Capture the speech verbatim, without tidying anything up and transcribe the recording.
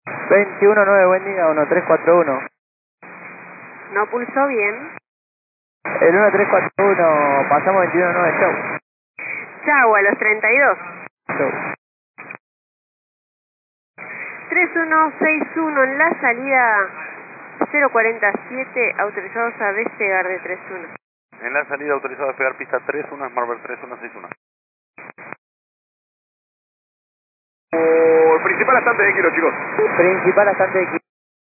veintiuno nueve, buen día, uno tres cuatro uno. No pulsó bien. El uno tres cuatro uno, pasamos veintiuno nueve, show. Chau, a los treinta y dos. Show. tres uno seis uno en la salida cero cuarenta y siete, autorizados a despegar de tres uno. En la salida autorizado a despegar pista tres uno, Smart tres uno seis uno. Oh, principal bastante de kilo, chicos. Principal bastante de